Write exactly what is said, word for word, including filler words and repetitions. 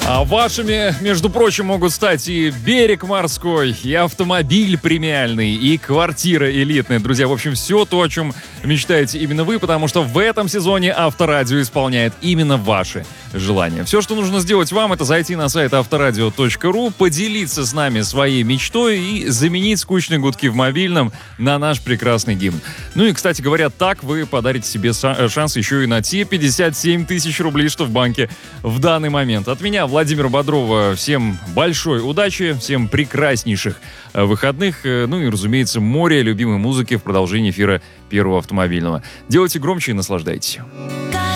А вашими, между прочим, могут стать и берег морской, и автомобиль премиальный, и квартира элитная. Друзья, в общем, все то, о чем мечтаете именно вы, потому что в этом сезоне Авторадио исполняет именно ваши желания. Все, что нужно сделать вам, это зайти на сайт авторадио точка ру, поделиться с нами своей мечтой и заменить скучные гудки в мобильном на наш прекрасный гимн. Ну и, кстати говоря, так вы подарите себе шанс еще и на те пятьдесят семь тысяч рублей, что в банке в данный момент. От меня, Владимира Бодрова, всем большой удачи, всем прекраснейших выходных, ну и, разумеется, море любимой музыки в продолжении эфира Первого автомобильного. Делайте громче и наслаждайтесь.